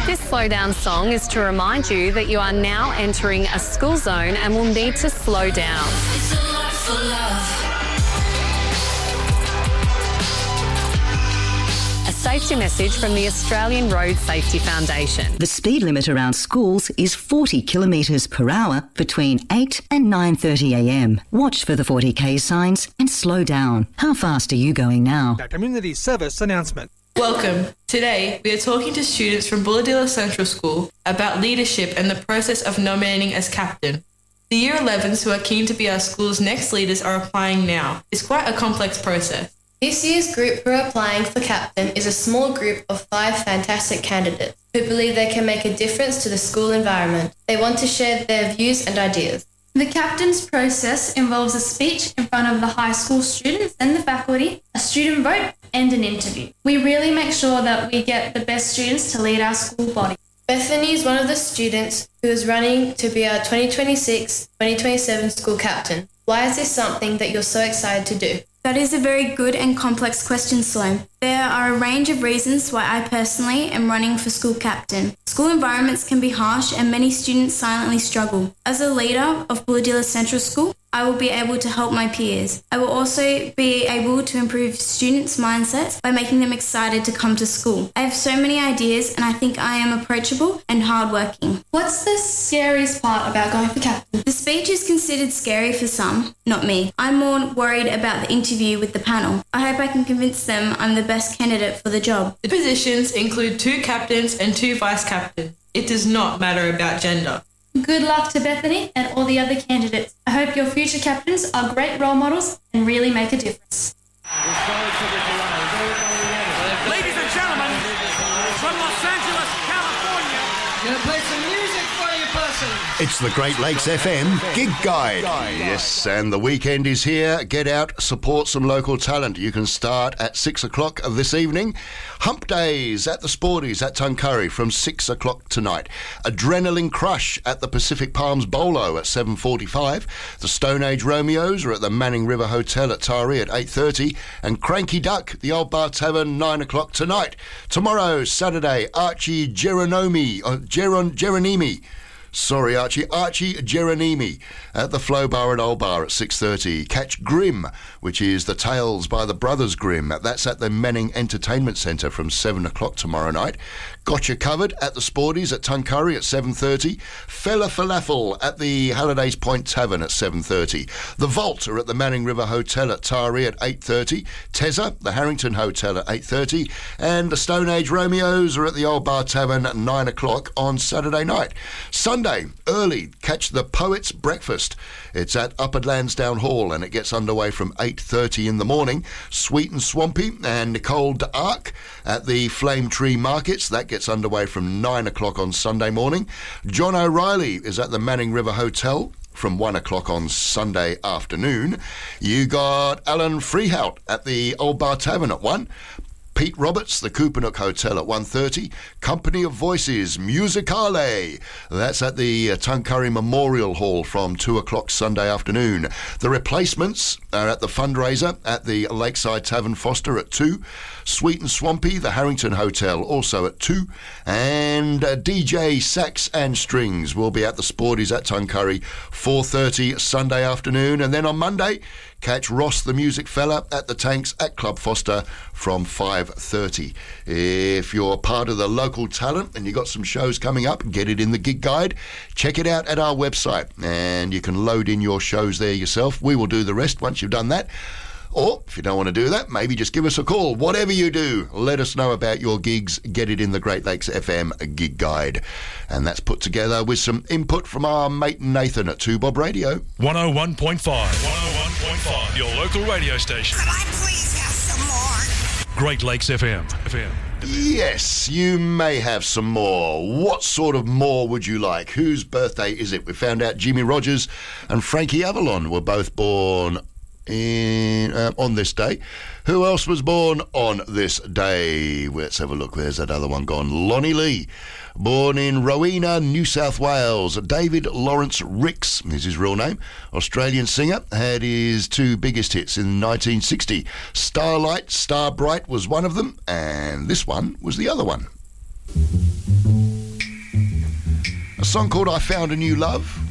This slow down song is to remind you that you are now entering a school zone and will need to slow down. It's a lot for love. A safety message from the Australian Road Safety Foundation. The speed limit around schools is 40 kilometres per hour between 8 and 9:30am. Watch for the 40k signs and slow down. How fast are you going now? A community service announcement. Welcome. Today, we are talking to students from Bulahdelah Central School about leadership and the process of nominating as captain. The Year 11s who are keen to be our school's next leaders are applying now. It's quite a complex process. This year's group who are applying for captain is a small group of 5 fantastic candidates who believe they can make a difference to the school environment. They want to share their views and ideas. The captain's process involves a speech in front of the high school students and the faculty, a student vote and an interview. We really make sure that we get the best students to lead our school body. Bethany is one of the students who is running to be our 2026-2027 school captain. Why is this something that you're so excited to do? That is a very good and complex question, Sloan. There are a range of reasons why I personally am running for school captain. School environments can be harsh and many students silently struggle. As a leader of Bulahdelah Central School, I will be able to help my peers. I will also be able to improve students' mindsets by making them excited to come to school. I have so many ideas and I think I am approachable and hardworking. What's the scariest part about going for captain? The speech is considered scary for some, not me. I'm more worried about the interview with the panel. I hope I can convince them I'm the best candidate for the job. The positions include 2 captains and 2 vice captains. It does not matter about gender. Good luck to Bethany and all the other candidates. I hope your future captains are great role models and really make a difference. Ladies and gentlemen, from Los Angeles, California, gonna play some music for you, person. It's the Great Lakes FM Gig Guide. Yes, and the weekend is here. Get out, support some local talent. You can start at 6 o'clock this evening. Hump Days at the Sporties at Tuncurry from 6 o'clock tonight. Adrenaline Crush at the Pacific Palms Bolo at 7:45. The Stone Age Romeos are at the Manning River Hotel at Taree at 8:30. And Cranky Duck, the Old Bar Tavern, 9 o'clock tonight. Tomorrow, Saturday, Archie Geronimi at the Flow Bar at Old Bar at 6:30. Catch Grimm, which is the Tales by the Brothers Grimm. That's at the Manning Entertainment Centre from 7 o'clock tomorrow night. Gotcha Covered at the Sporties at Tuncurry at 7:30. Fella Falafel at the Hallidays Point Tavern at 7:30. The Vault are at the Manning River Hotel at Taree at 8:30. Tezza, the Harrington Hotel at 8:30. And the Stone Age Romeos are at the Old Bar Tavern at 9 o'clock on Saturday night. Sunday, early, catch the Poets Breakfast. It's at Upper Lansdowne Hall and it gets underway from 8:30 in the morning. Sweet and Swampy and Nicole d'Arc at the Flame Tree Markets. That gets underway from 9 o'clock on Sunday morning. John O'Reilly is at the Manning River Hotel from 1 o'clock on Sunday afternoon. You got Alan Freehout at the Old Bar Tavern at 1. Pete Roberts, the Coopanook Hotel at 1:30. Company of Voices, Musicale. That's at the Tuncurry Memorial Hall from 2 o'clock Sunday afternoon. The Replacements are at the fundraiser at the Lakeside Tavern Foster at 2. Sweet and Swampy, the Harrington Hotel, also at 2. And DJ Sax and Strings will be at the Sporties at Tuncurry, 4:30 Sunday afternoon. And then on Monday, catch Ross the Music Fella at the Tanks at Club Foster from 5:30. If you're part of the local talent and you've got some shows coming up, get it in the Gig Guide. Check it out at our website and you can load in your shows there yourself. We will do the rest once you've done that. Or, if you don't want to do that, maybe just give us a call. Whatever you do, let us know about your gigs. Get it in the Great Lakes FM Gig Guide. And that's put together with some input from our mate Nathan at 2 Bob Radio. 101.5. 101.5. Your local radio station. Could I please have some more? Great Lakes FM. Yes, you may have some more. What sort of more would you like? Whose birthday is it? We found out Jimmy Rogers and Frankie Avalon were both born on this day. Who else was born on this day? Let's have a look. Where's that other one gone? Lonnie Lee, born in Rowena, New South Wales. David Lawrence Ricks is his real name. Australian singer, had his 2 biggest hits in 1960. Starlight, Starbright was one of them, and this one was the other one. A song called I Found a New Love.